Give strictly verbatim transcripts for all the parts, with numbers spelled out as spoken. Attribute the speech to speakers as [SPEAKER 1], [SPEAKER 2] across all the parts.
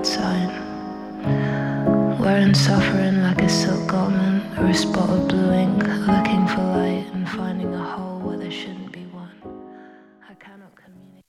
[SPEAKER 1] outside, wearing suffering like a silk garment or a spot of blue ink, looking for light and finding a hole where there shouldn't be one. I cannot communicate.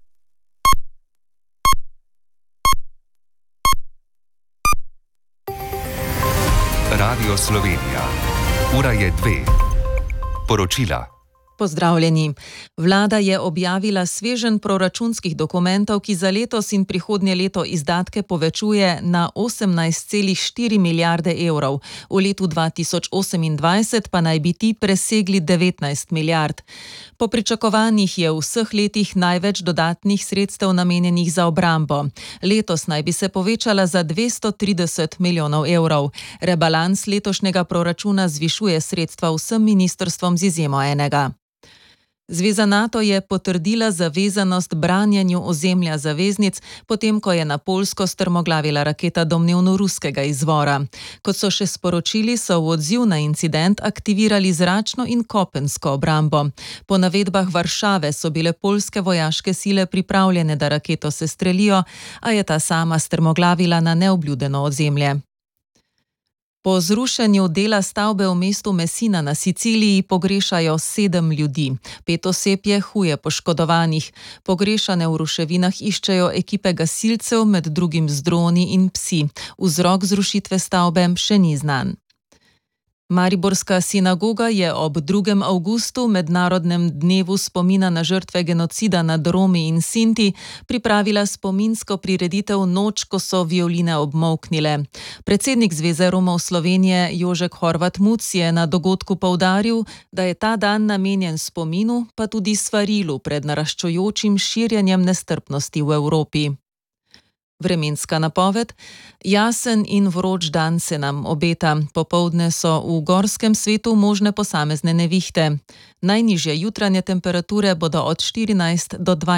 [SPEAKER 2] Radio Slovenija. Ura je dve. Poročila.
[SPEAKER 3] Pozdravljeni. Vlada je objavila sveženj proračunskih dokumentov, ki za letos in prihodnje leto izdatke povečuje na osemnajst celih štiri milijarde evrov. V letu dva tisoč osemindvajset pa naj bi ti presegli devetnajst milijard. Po pričakovanjih je v vseh letih največ dodatnih sredstev namenjenih za obrambo. Letos naj bi se povečala za dvesto trideset milijonov evrov. Rebalans letošnjega proračuna zvišuje sredstva vsem ministrstvom z izjemo enega. Zveza NATO je potrdila zavezanost branjenju ozemlja zaveznic, potem ko je na Poljsko strmoglavila raketa domnevno ruskega izvora. Kot so še sporočili, so v odziv na incident aktivirali zračno in kopensko obrambo. Po navedbah Varšave so bile poljske vojaške sile pripravljene, da raketo sestrelijo, a je ta sama strmoglavila na neobljudeno ozemlje. Po zrušenju dela stavbe v mestu Messina na Siciliji pogrešajo sedem ljudi. Pet oseb je huje poškodovanih. Pogrešane v ruševinah iščejo ekipe gasilcev, med drugim z droni in psi. Vzrok zrušitve stavbe še ni znan. Mariborska sinagoga je ob drugem avgustu, mednarodnem dnevu spomina na žrtve genocida nad Romi in Sinti, pripravila spominsko prireditev Noč, ko so violine obmolknile. Predsednik Zveze Romov Slovenije Jožek Horvat Muc je na dogodku poudaril, da je ta dan namenjen spominu, pa tudi svarilu pred naraščajočim širjenjem nestrpnosti v Evropi. Vremenska napoved. Jasen in vroč dan se nam obeta. Popoldne so v gorskem svetu možne posamezne nevihte. Najnižje jutranje temperature bodo od štirinajst do dvajset.